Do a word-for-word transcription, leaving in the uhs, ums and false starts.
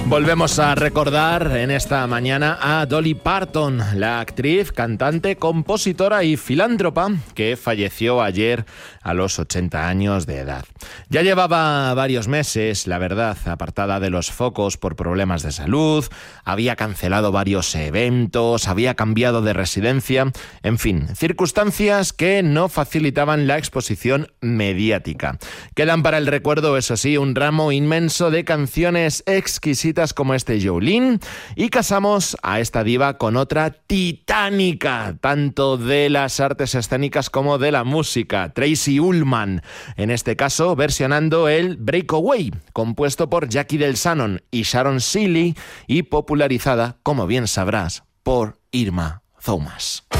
Volvemos a recordar en esta mañana a Dolly Parton, la actriz, cantante, compositora y filántropa que falleció ayer a los ochenta años de edad. Ya llevaba varios meses, la verdad, apartada de los focos por problemas de salud, había cancelado varios eventos, había cambiado de residencia, en fin, circunstancias que no facilitaban la exposición mediática. Quedan para el recuerdo, eso sí, un ramo inmenso de canciones exquisitas como este Jolene, y casamos a esta diva con otra titánica, tanto de las artes escénicas como de la música, Tracey Ullman, en este caso versionando el Breakaway, compuesto por Jackie DelShannon y Sharon Seeley y popularizada, como bien sabrás, por Irma Thomas.